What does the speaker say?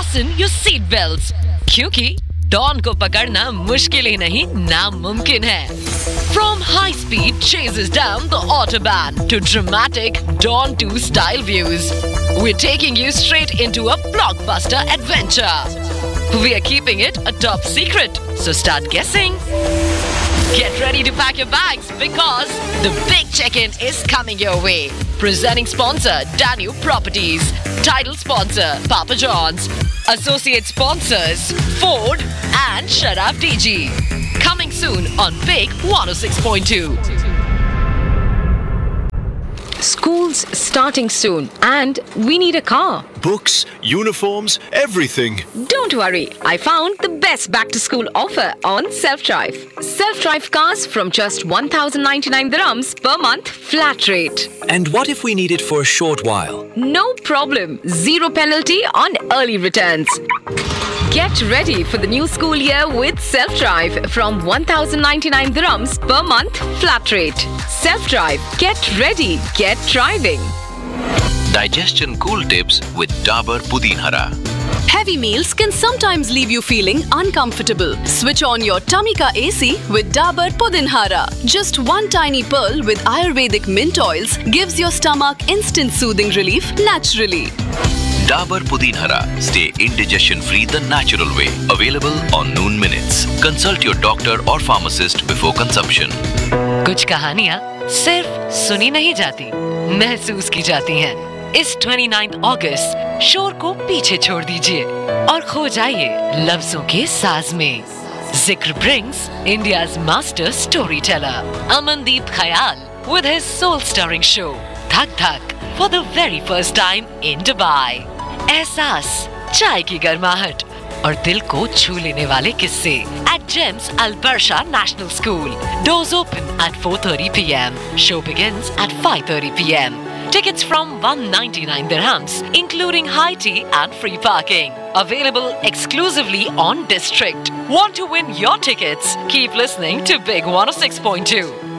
fasten your seat belts, क्योंकि don को पकड़ना मुश्किल ही नहीं नामुमकिन है. From high-speed chases down the autobahn to dramatic Dawn 2 style views, we're taking you straight into a blockbuster adventure. We are keeping it a top secret, so start guessing. Get ready to pack your bags because the big check-in is coming your way. Presenting sponsor Danube Properties. Title sponsor Papa John's. Associate sponsors Ford and Sharaf DG. Coming soon on Big 106.2. School's starting soon and we need a car. Books, uniforms, everything. Don't worry, I found the best back-to-school offer on Self-Drive. Self-Drive cars from just 1,099 dirhams per month flat rate. And what if we need it for a short while? No problem. Zero penalty on early returns. Get ready for the new school year with Self-Drive from 1,099 dirhams per month flat rate. Self-Drive. Get ready. Get driving. Digestion cool tips with Dabur Pudin Hara. Heavy meals can sometimes leave you feeling uncomfortable. Switch on your tummy ka AC with Dabur Pudin Hara. Just one tiny pearl with Ayurvedic mint oils gives your stomach instant soothing relief naturally. Dabur Pudin Hara. Stay indigestion free the natural way. Available on Noon Minutes. Consult your doctor or pharmacist before consumption. कुछ कहानियाँ सिर्फ सुनी नहीं जाती, महसूस की जाती हैं. इस 29 अगस्त शोर को पीछे छोड़ दीजिए और खो जाइए लफ्जों के साज में. जिक्र brings India's master storyteller Amandeep Khayal with his soul-stirring show Thak Thak for the very first time in Dubai. एहसास, चाय की गर्माहट और दिल को छू लेने वाले किस्से at GEMS Al Barsha National School. Doors open at 4:30 p.m. Show begins at 5:30 p.m. Tickets from 199 dirhams, including high tea and free parking. Available exclusively on District. Want to win your tickets? Keep listening to Big 106.2.